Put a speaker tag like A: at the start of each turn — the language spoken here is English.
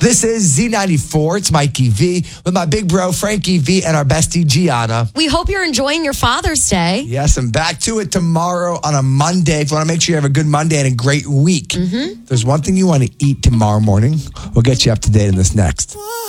A: This is Z94. It's Mikey V with my big bro, Frankie V, and our bestie, Gianna.
B: We hope you're enjoying your Father's Day.
A: Yes, and back to it tomorrow on a Monday. If you want to make sure you have a good Monday and a great week, there's one thing you want to eat tomorrow morning. We'll get you up to date in this next.